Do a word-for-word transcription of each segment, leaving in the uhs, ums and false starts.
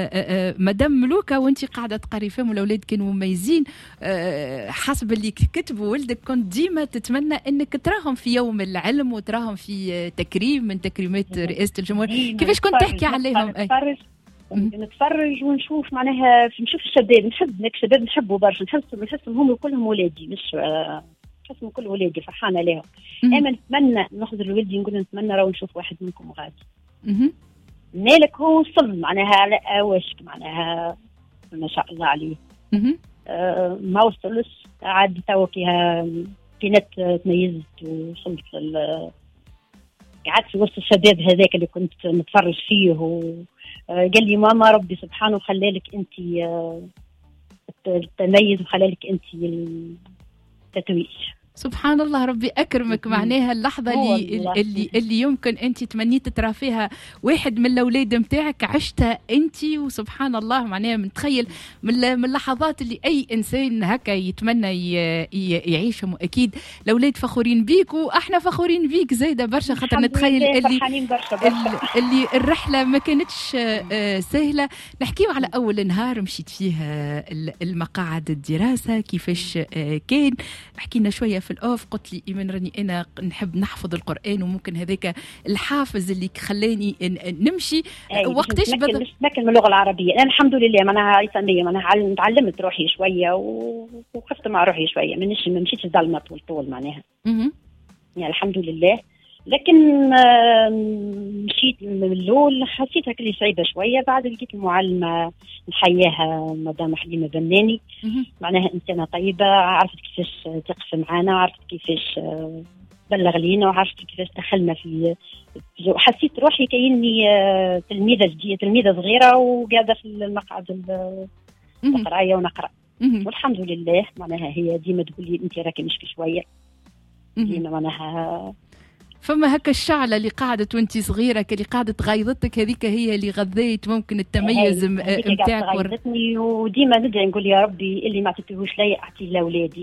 مدام ملوكة وانت قاعدة تقري فيهم والأولاد كانوا مميزين، حسب اللي كتبوا ولدك كنت ديما تتمنى انك تراهم في يوم العلم وتراهم في تكريم من تكريمات رئاسة الجمهورية. كيفاش كنت تحكي عليهم؟ نتفرج نتفرج ونشوف معناها نشوف الشباب، نحب هناك الشباب نحبوا برشا، نحسهم نحسهم هم كلهم ولادي، مش نحسهم كل ولادي فرحانة لهم. اما نتمنى نخرج لولدي نقول نتمنى راهو نشوف واحد منكم غادي. مالك هو وصل معناها على اواشك معناها ما شاء الله عليه. آه ما وصلش عاد توا كيها كينات تميزت وصلت لل قعدت في وسط الشباب هذاك اللي كنت نتفرج فيه وقال لي ماما ربي سبحانه خلالك انت التميز وخلالك انت التتويج. سبحان الله ربي أكرمك. معناها اللحظة اللي, اللي اللي يمكن أنت تمنيت ترى فيها واحد من الأولاد متاعك عشتها أنت، وسبحان الله معناها متخيل من اللحظات اللي أي إنسان هكا يتمنى يعيشهم. أكيد الأولاد فخورين بيك وإحنا فخورين بيك زايدة برشا، خاطر نتخيل اللي, برشا برشا. اللي الرحلة ما كانتش سهلة. نحكيو على أول نهار مشيت فيه المقاعد الدراسة، كيفاش كان؟ حكينا شوية في الأوف، قلت لي إيمان راني أنا نحب نحفظ القرآن وممكن هذاك الحافز اللي خلاني نمشي. وقتاش بدأت نتمكن من اللغة العربية؟ أنا الحمد لله معناها عيسانية معناها تعلمت روحي شوية وخفت مع روحي شوية، منش ما مشيتش ظلمة طول طول معناها يعني الحمد لله. لكن مشيت من الأول حسيت هكذا صعيبة شوية، بعد لقيت المعلمة نحياها مدام حليمة بناني معناها إنسانة طيبة، عرفت كيفاش تقف معنا، عرفت كيفاش بلغ لينا، وعرفت كيفاش دخلنا في حسيت روحي كأني تلميذة جديدة، تلميذة صغيرة وقاعدة في المقعد القراية ونقرأ. والحمد لله معناها هي ديما تقول لي أنت راكي مش في شوية، ديما معناها فما هكا الشعلة اللي قاعدت وانت صغيرة اللي قاعدت غيظتك، هذيك هي اللي غذيت ممكن التميز متاعك. غيظتني وديما ندعي نقول يا ربي اللي ما عطيتهوش ليا اعطيه لاولادي.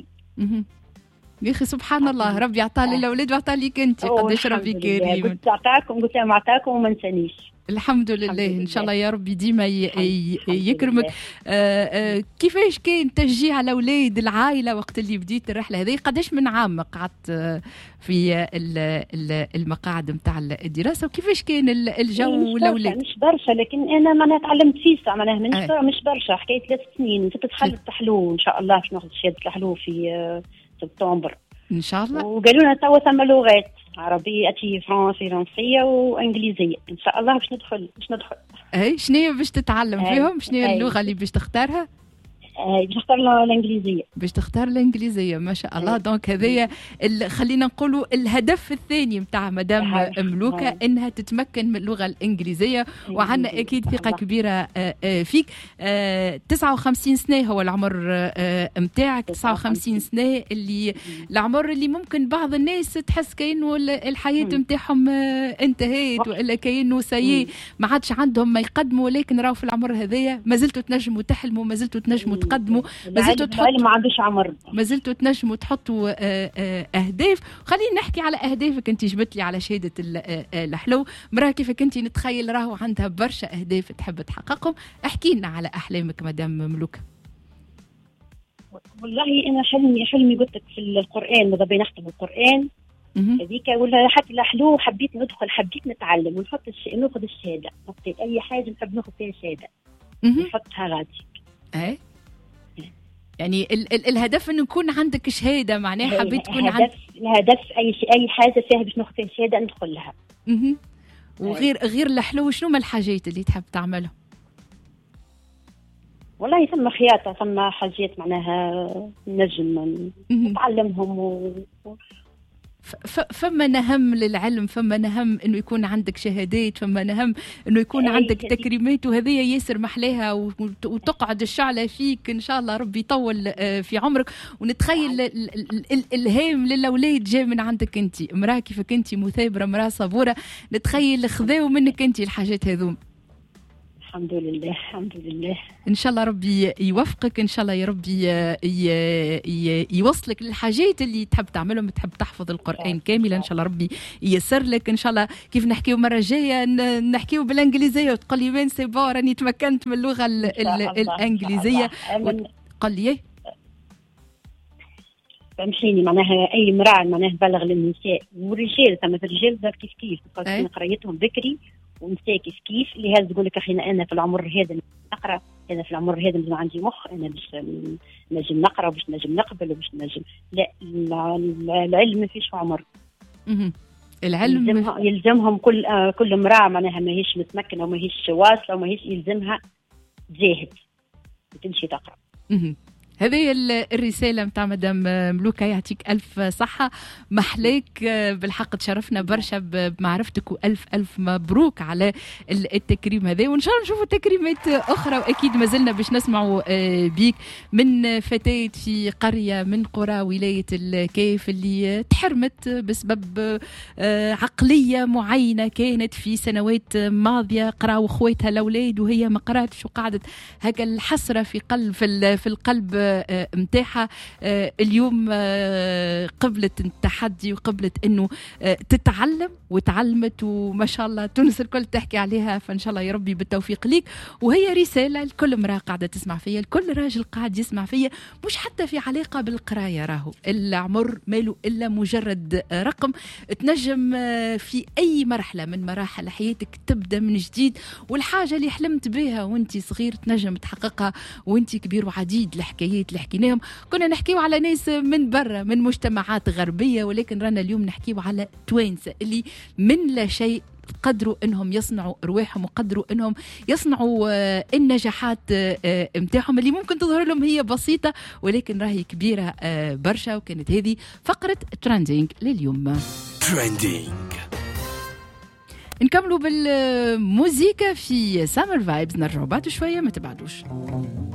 يا اخي سبحان الله، ربي عطاه للاولاد وعطاه ليك انت، قداش ربي كريم. قلت عطاكم قلت لهم عطاكم وما نسانيش. الحمد لله. الحمد لله. ان شاء الله يا ربي ديما يكرمك. آه آه كيفاش كان تشجيع الاولاد العائله وقت اللي بديت الرحله هذه؟ قداش من عام قعدت في المقاعد نتاع الدراسه وكيفاش كان الجو والاولاد؟ مش برشا لكن انا معناها تعلمت فيسع معناها مش آه. مش برشا، حكايه ثلاث سنين كنت دخلت الحلو ان شاء الله باش ناخذ شهاده الحلو في سبتمبر ان شاء الله. وقالوا لنا توا ثم لغات عربيه اتي فرنسي فرنسيه وانجليزيه ان شاء الله باش ندخل باش ندخل اي شنو باش تتعلم فيهم؟ شنو اللغه اللي باش تختارها؟ باش نختار الانجليزيه. باش تختار الانجليزيه ما شاء الله. دونك هذايا خلينا نقولوا الهدف الثاني نتاع مدام ملوكه انها تتمكن من اللغه الانجليزيه، وعندنا اكيد ثقه كبيره فيك. تسعة وخمسين سنه هو العمر نتاعك، تسعة وخمسين سنه اللي العمر اللي ممكن بعض الناس تحس كأنه الحياه نتاعهم انتهت والا كأنه سيء ما عادش عندهم ما يقدموا، ولكن راهو في العمر هذايا ما زلتوا تنجموا تحلموا، ما زلتوا تنجموا تقدموا، ما زلتوا تحطوا ما عندوش عمر، ما زلتوا تنجموا تحطوا اهداف. خلينا نحكي على اهدافك. انت جبت لي على شهاده الحلو، مراه كيفك انت نتخيل راهو عندها برشا اهداف تحب تحققهم. احكي لنا على احلامك مدام ملوكه. والله انا حلمي حلمي قلت لك في القران، ماذا بين نختم القران هذيك ولا حتى الحلو حبيت ندخل، حبيت نتعلم ونحط الشيء ناخذ الشهاده، نحط اي حاجه نحب ناخذ فيها شهاده نحطها غادي. اي يعني ال ال الهدف انه يكون عندك شهاده، معناها حبيت تكون عندك الهدف اي شيء اي حاجه فيها باش ناخذ فيها شهاده ندخل لها. اها وغير غير الحلو شنو ما الحاجات اللي تحب تعملها؟ والله ثم خياطه، ثم حاجات معناها نجم نتعلمهم و... فما نهم للعلم، فما نهم انه يكون عندك شهادات، فما نهم انه يكون عندك تكريمات، وهذه ياسر محلاها وتقعد الشعله فيك ان شاء الله ربي يطول في عمرك. ونتخيل الالهام للاولاد جاي من عندك انت، امراه كيفك انت مثابره، امراه صبوره، نتخيل خذاو منك انت الحاجات هذوم. الحمد لله الحمد لله. ان شاء الله ربي يوفقك، ان شاء الله يا ربي يوصلك للحاجات اللي تحب تعملهم، تحب تحفظ القرآن كاملا، ان شاء الله ربي ييسر لك. ان شاء الله كيف نحكيو المره الجايه نحكيو بالانجليزيه وتقول لي وين سي بون راني تمكنت من اللغه الانجليزيه. قال لي فهمتيني معناها اي امراه معناها بلغ للنساء والرجال، ثم الرجال دار كيف كيف خاصة قريتهم بكري ونساء كيف كيف. لهذا تقول لك اخي انا في العمر هذا نقرا، انا في العمر هذا لازم عندي مخ، انا باش نجم نقرا وباش نجم نقبل وباش نجم. لا العلم ما فيش عمر. العلم يلزمهم, يلزمهم كل آه كل امراه معناها ماهيش متمكنه وماهيش واصله وماهيش يلزمها تجاهد وتمشي تقرا. هذه الرسالة متاع مدام ملوكة، يعطيك ألف صحة، محليك بالحق تشرفنا برشا بمعرفتك، وألف ألف مبروك على التكريم هذا، وإن شاء الله نشوفوا تكريمات أخرى، وأكيد ما زلنا باش نسمعوا بيك من فتاة في قرية من قرى ولاية الكيف اللي تحرمت بسبب عقلية معينة كانت في سنوات ماضية، قراوا خواتها الأولاد وهي ما قراتش، وقعدت هكا الحسرة في قلب في القلب متاحة. اليوم قبلت التحدي وقبلت انه تتعلم وتعلمت، وما شاء الله تونس الكل تحكي عليها، فان شاء الله يا ربي بالتوفيق ليك. وهي رسالة لكل امرأة قاعدة تسمع فيا، لكل راجل قاعد يسمع فيا، مش حتى في علاقة بالقراية، راهو العمر ماله الا مجرد رقم، تنجم في اي مرحلة من مراحل حياتك تبدا من جديد، والحاجة اللي حلمت بها وانت صغير تنجم تحققها وانت كبير. وعديد الحكايات اللي حكيناهم كنا نحكيو على ناس من برا من مجتمعات غربية، ولكن رانا اليوم نحكيو على توانسة اللي من لا شيء قدروا انهم يصنعوا ارواحهم، وقدروا انهم يصنعوا النجاحات متاعهم اللي ممكن تظهر لهم هي بسيطة ولكن راهي كبيرة برشا. وكانت هذه فقرة ترندينج لليوم. ترندينج نكملوا بالموسيقى في سامر فايبز، نرجعوا بعد شوية، ما تبعدوش.